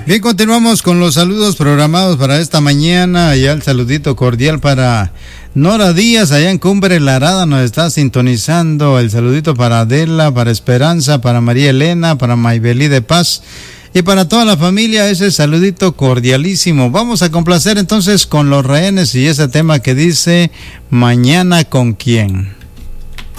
Bien, continuamos con los saludos programados para esta mañana. Allá el saludito cordial para Nora Díaz, allá en Cumbre La Arada nos está sintonizando. El saludito para Adela, para Esperanza, para María Elena, para Maybelí de Paz y para toda la familia. Ese saludito cordialísimo. Vamos a complacer entonces con Los Rehenes y ese tema que dice Mañana con quién.